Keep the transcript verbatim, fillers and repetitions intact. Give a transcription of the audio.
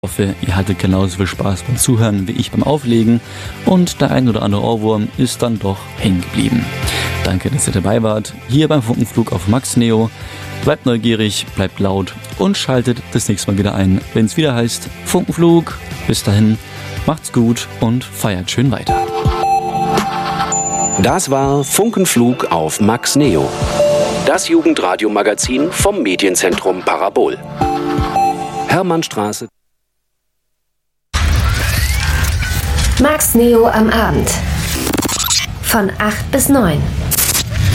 Ich hoffe, ihr hattet genauso viel Spaß beim Zuhören wie ich beim Auflegen und der ein oder andere Ohrwurm ist dann doch hängen geblieben. Danke, dass ihr dabei wart, hier beim Funkenflug auf Max Neo. Bleibt neugierig, bleibt laut und schaltet das nächste Mal wieder ein, wenn es wieder heißt Funkenflug. Bis dahin, macht's gut und feiert schön weiter. Das war Funkenflug auf Max Neo. Das Jugendradiomagazin vom Medienzentrum Parabol. Hermannstraße. Max Neo am Abend. Von acht bis neun.